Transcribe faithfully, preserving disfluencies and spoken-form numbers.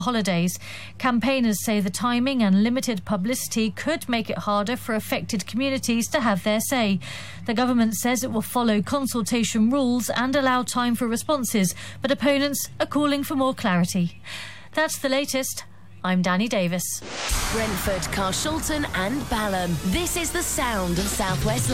holidays. Campaigners say the timing and limited publicity could make it harder for affected communities to have their say. The government says it will follow consultation rules and allow time for responses, but opponents are calling for more clarity. That's the latest. I'm Danny Davis. Brentford, Carshalton and Balham. This is the sound of South West